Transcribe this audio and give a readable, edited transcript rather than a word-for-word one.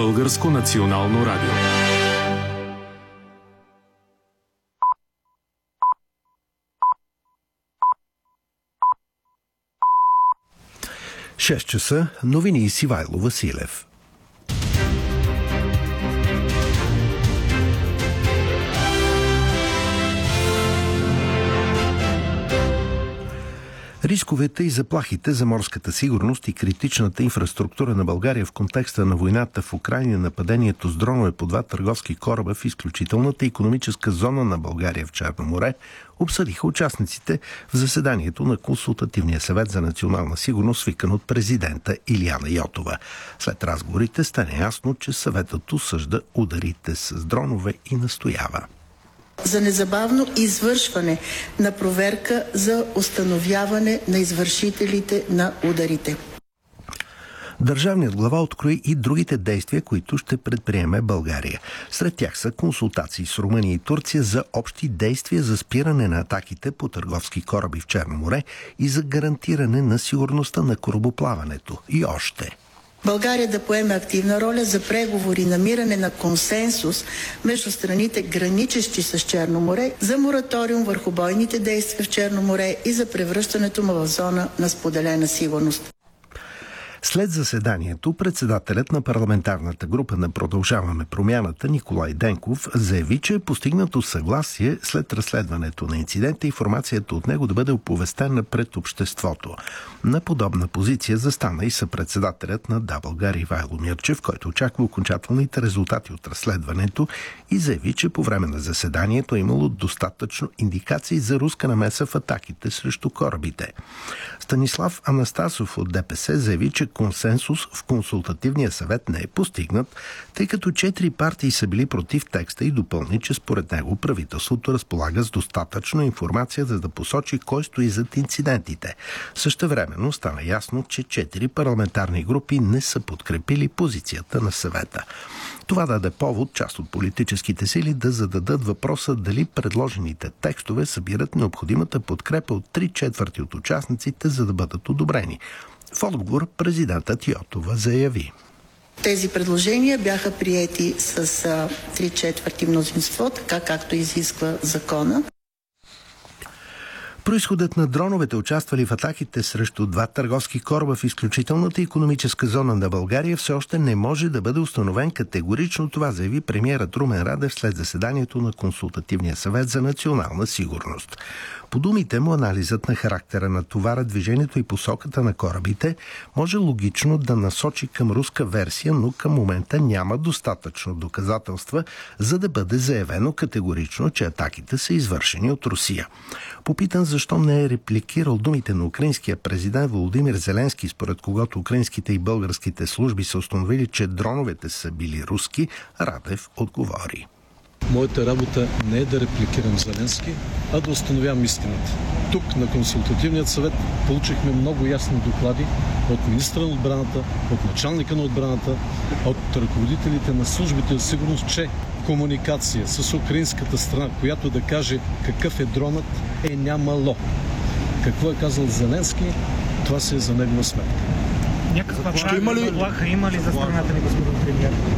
Българско национално радио. Шест часа, новини с Ивайло Василев. Рисковете и заплахите за морската сигурност и критичната инфраструктура на България в контекста на войната в Украйна, нападението с дронове по два търговски кораба в изключителната икономическа зона на България в Черно море обсъдиха участниците в заседанието на Консултативния съвет за национална сигурност, свикан от президента Илияна Йотова. След разговорите стане ясно, че съветът осъжда ударите с дронове и настоява за незабавно извършване на проверка за установяване на извършителите на ударите. Държавният глава открои и другите действия, които ще предприеме България. Сред тях са консултации с Румъния и Турция за общи действия за спиране на атаките по търговски кораби в Черно море и за гарантиране на сигурността на корабоплаването. И още. България да поеме активна роля за преговори, намиране на консенсус между страните, граничещи с Черно море, за мораториум върху бойните действия в Черно море и за превръщането му в зона на споделена сигурност. След заседанието, председателят на парламентарната група на Продължаваме промяната Николай Денков заяви, че е постигнато съгласие след разследването на инцидента информацията от него да бъде оповестена пред обществото. На подобна позиция застана и съпредседателят на Да, България Ивайло Мирчев, който очаква окончателните резултати от разследването и заяви, че по време на заседанието е имало достатъчно индикации за руска намеса в атаките срещу корабите. Станислав Анастасов от ДПС заяви, че консенсус в Консултативния съвет не е постигнат, тъй като 4 партии са били против текста и допълни, че според него правителството разполага с достатъчно информация, за да посочи кой стои зад инцидентите. Същевременно стана ясно, че 4 парламентарни групи не са подкрепили позицията на съвета. Това даде повод част от политическите сили да зададат въпроса дали предложените текстове събират необходимата подкрепа от 3/4 от участниците, за да бъдат одобрени. В отговор президентът Йотова заяви: тези предложения бяха приети с 3/4 мнозинство, така както изисква закона. Произходът на дроновете, участвали в атаките срещу два търговски кораба в изключителната икономическа зона на България, все още не може да бъде установен категорично. Това заяви премиерът Румен Радев след заседанието на Консултативния съвет за национална сигурност. По думите му, анализът на характера на товара, движението и посоката на корабите може логично да насочи към руска версия, но към момента няма достатъчно доказателства, за да бъде заявено категорично, че атаките са извършени от Русия. Попитан защо не е репликирал думите на украинския президент Володимир Зеленски, според когото украинските и българските служби са установили, че дроновете са били руски, Радев отговори: моята работа не е да репликирам Зеленски, а да установявам истината. Тук на Консултативният съвет получихме много ясни доклади от министра на отбраната, от началника на отбраната, от ръководителите на службите за сигурност, че комуникация с украинската страна, която да каже какъв е дронът, е нямало. Какво е казал Зеленски, това се е за негова сметка. Някаква заплаха има ли за страната ни, господин премиер?